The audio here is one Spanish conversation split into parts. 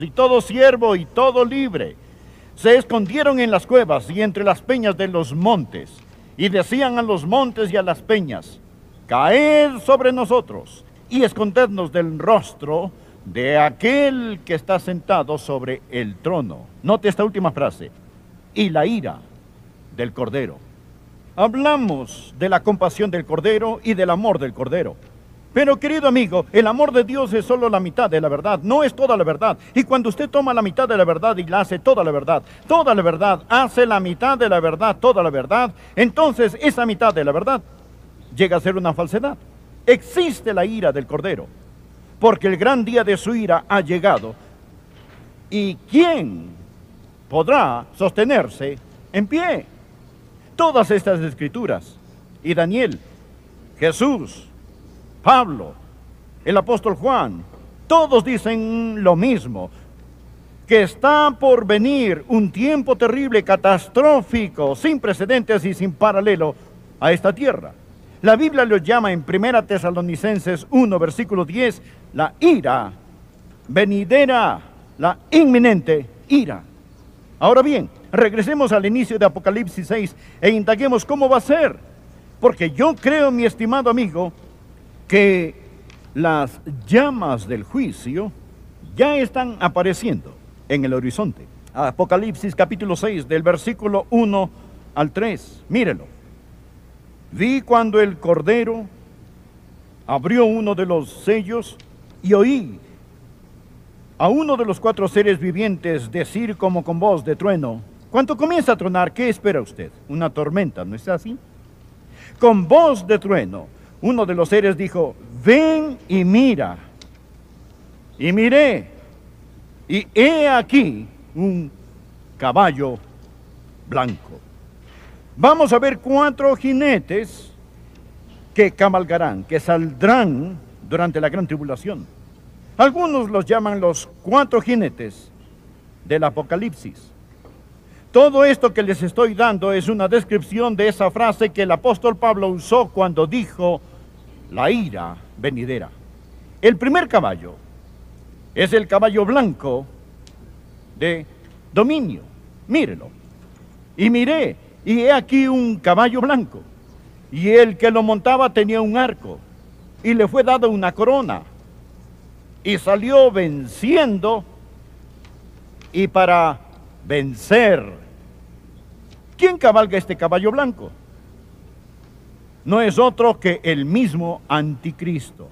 y todo siervo y todo libre se escondieron en las cuevas y entre las peñas de los montes, y decían a los montes y a las peñas: caed sobre nosotros y escondednos del rostro de aquel que está sentado sobre el trono. Note esta última frase: y la ira del Cordero. Hablamos de la compasión del Cordero y del amor del Cordero. Pero, querido amigo, el amor de Dios es solo la mitad de la verdad, no es toda la verdad. Y cuando usted toma la mitad de la verdad y la hace toda la verdad, hace la mitad de la verdad, toda la verdad, entonces esa mitad de la verdad llega a ser una falsedad. Existe la ira del Cordero, porque el gran día de su ira ha llegado. ¿Y quién podrá sostenerse en pie? Todas estas escrituras, y Daniel, Jesús, Pablo, el apóstol Juan, todos dicen lo mismo: que está por venir un tiempo terrible, catastrófico, sin precedentes y sin paralelo a esta tierra. La Biblia lo llama en 1 Tesalonicenses 1, versículo 10, la ira venidera, la inminente ira. Ahora bien, regresemos al inicio de Apocalipsis 6 e indaguemos cómo va a ser. Porque yo creo, mi estimado amigo, que las llamas del juicio ya están apareciendo en el horizonte. Apocalipsis capítulo 6, del versículo 1 al 3. Mírelo. Vi cuando el Cordero abrió uno de los sellos y oí a uno de los 4 seres vivientes decir como con voz de trueno. Cuando comienza a tronar, ¿qué espera usted? Una tormenta, ¿no es así? Con voz de trueno, uno de los seres dijo: ven y mira. Y miré, y he aquí un caballo blanco. Vamos a ver 4 jinetes que cabalgarán, que saldrán durante la gran tribulación. Algunos los llaman los 4 jinetes del Apocalipsis. Todo esto que les estoy dando es una descripción de esa frase que el apóstol Pablo usó cuando dijo la ira venidera. El primer caballo es el caballo blanco de dominio. Mírelo. Y miré, y he aquí un caballo blanco, y el que lo montaba tenía un arco, y le fue dada una corona, y salió venciendo y para vencer. ¿Quién cabalga este caballo blanco? No es otro que el mismo anticristo.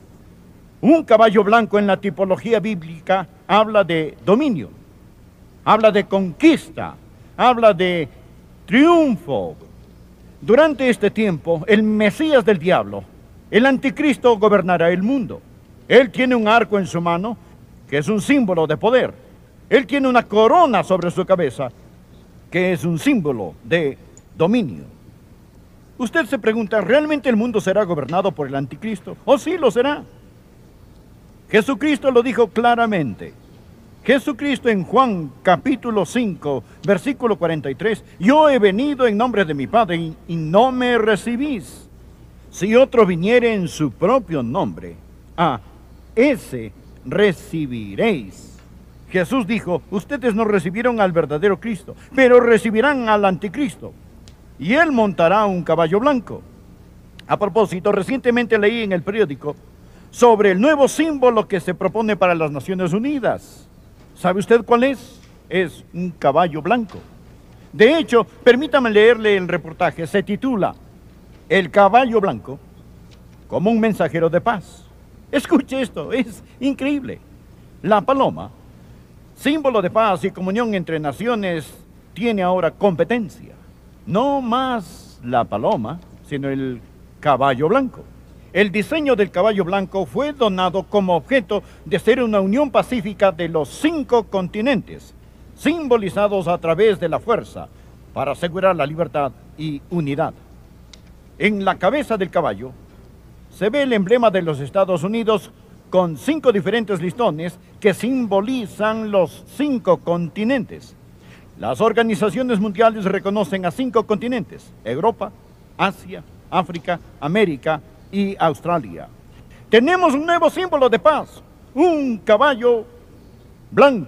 Un caballo blanco en la tipología bíblica habla de dominio, habla de conquista, habla de triunfo. Durante este tiempo, el Mesías del diablo, el anticristo, gobernará el mundo. Él tiene un arco en su mano, que es un símbolo de poder. Él tiene una corona sobre su cabeza, que es un símbolo de dominio. Usted se pregunta, ¿realmente el mundo será gobernado por el anticristo? ¿O sí lo será? Jesucristo lo dijo claramente. Jesucristo en Juan capítulo 5, versículo 43, yo he venido en nombre de mi Padre y no me recibís. Si otro viniere en su propio nombre, a ese recibiréis. Jesús dijo, ustedes no recibieron al verdadero Cristo, pero recibirán al anticristo. Y él montará un caballo blanco. A propósito, recientemente leí en el periódico sobre el nuevo símbolo que se propone para las Naciones Unidas. ¿Sabe usted cuál es? Es un caballo blanco. De hecho, permítame leerle el reportaje. Se titula El caballo blanco como un mensajero de paz. Escuche esto, es increíble. La paloma, símbolo de paz y comunión entre naciones, tiene ahora competencia. No más la paloma, sino el caballo blanco. El diseño del caballo blanco fue donado como objeto de ser una unión pacífica de los 5 continentes, simbolizados a través de la fuerza, para asegurar la libertad y unidad. En la cabeza del caballo se ve el emblema de los Estados Unidos con 5 diferentes listones que simbolizan los 5 continentes. Las organizaciones mundiales reconocen a 5 continentes: Europa, Asia, África, América y Australia. Tenemos un nuevo símbolo de paz, un caballo blanco.